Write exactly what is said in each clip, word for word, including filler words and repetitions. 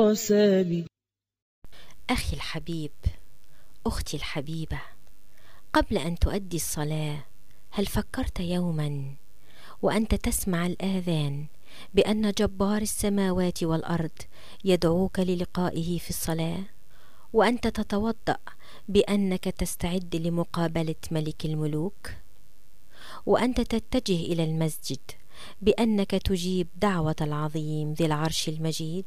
سامي. أخي الحبيب، أختي الحبيبة، قبل أن تؤدي الصلاة هل فكرت يوما وأنت تسمع الآذان بأن جبار السماوات والأرض يدعوك للقائه في الصلاة، وأنت تتوضأ بأنك تستعد لمقابلة ملك الملوك، وأنت تتجه إلى المسجد بأنك تجيب دعوة العظيم ذي العرش المجيد،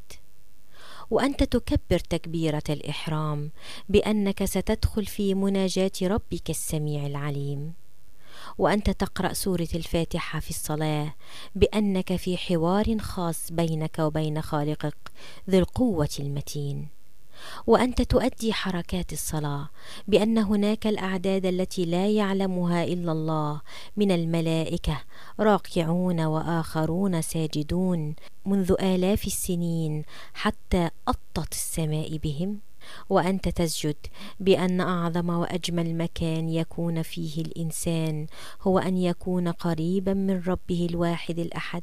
وأنت تكبر تكبيرة الإحرام بأنك ستدخل في مناجاة ربك السميع العليم، وأنت تقرأ سورة الفاتحة في الصلاة بأنك في حوار خاص بينك وبين خالقك ذي القوة المتين، وأنت تؤدي حركات الصلاة بأن هناك الأعداد التي لا يعلمها إلا الله من الملائكة راكعون وآخرون ساجدون منذ آلاف السنين حتى أطت السماء بهم، وأنت تسجد بأن أعظم وأجمل مكان يكون فيه الإنسان هو أن يكون قريبا من ربه الواحد الأحد،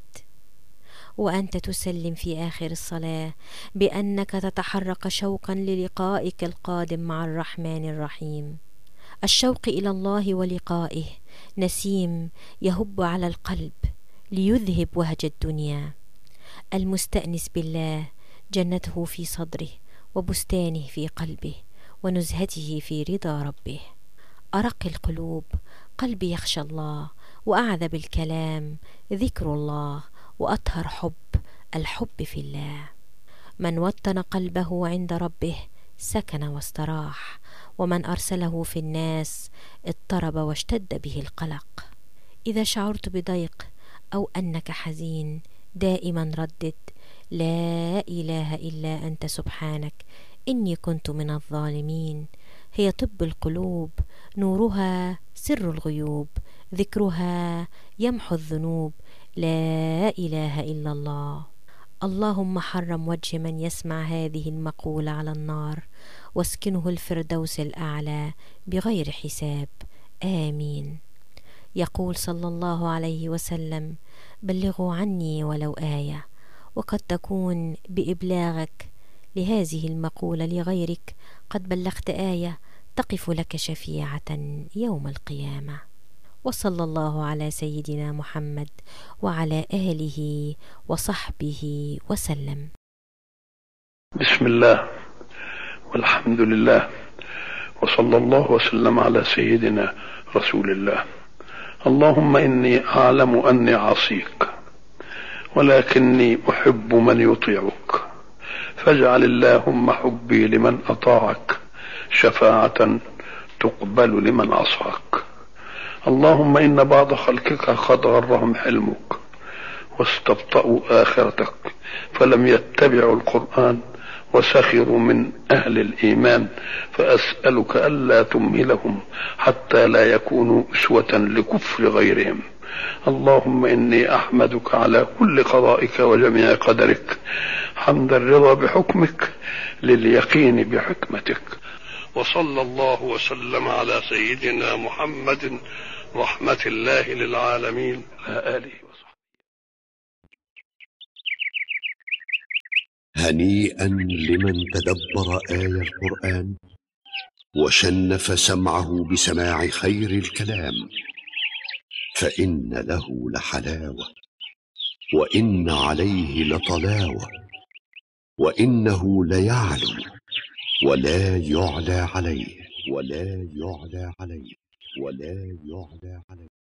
وأنت تسلم في آخر الصلاة بأنك تتحرك شوقا للقائك القادم مع الرحمن الرحيم. الشوق إلى الله ولقائه نسيم يهب على القلب ليذهب وهج الدنيا. المستأنس بالله جنته في صدره وبستانه في قلبه ونزهته في رضا ربه. أرق القلوب قلبي يخشى الله، وأعذب الكلام ذكر الله، وأطهر حب الحب في الله. من وطن قلبه عند ربه سكن واستراح، ومن أرسله في الناس اضطرب واشتد به القلق. إذا شعرت بضيق أو أنك حزين دائما ردد لا إله إلا أنت سبحانك إني كنت من الظالمين. هي طب القلوب، نورها سر الغيوب، ذكرها يمحو الذنوب، لا إله إلا الله. اللهم حرم وجه من يسمع هذه المقولة على النار، واسكنه الفردوس الأعلى بغير حساب، آمين. يقول صلى الله عليه وسلم: بلغوا عني ولو آية. وقد تكون بإبلاغك لهذه المقولة لغيرك قد بلغت آية تقف لك شفيعة يوم القيامة. وصلى الله على سيدنا محمد وعلى آله وصحبه وسلم. بسم الله والحمد لله، وصلى الله وسلم على سيدنا رسول الله. اللهم إني أعلم أني عصيك، ولكني أحب من يطيعك، فاجعل اللهم حبي لمن أطاعك شفاعة تقبل لمن عصاك. اللهم إن بعض خلقك قد غرهم حلمك واستبطأوا آخرتك فلم يتبعوا القرآن وسخروا من أهل الإيمان، فأسألك ألا تمهلهم حتى لا يكونوا أسوة لكفر غيرهم. اللهم إني أحمدك على كل قضائك وجميع قدرك، حمد الرضا بحكمك لليقين بحكمتك. وصلى الله وسلم على سيدنا محمد رحمة الله للعالمين على آله وصحبه. هنيئا لمن تدبر آية القرآن وشنف سمعه بسماع خير الكلام، فإن له لحلاوة، وإن عليه لطلاوة، وإنه ليعلو ولا يعلى عليه، ولا يعلى عليه، ولا يعلى عليه.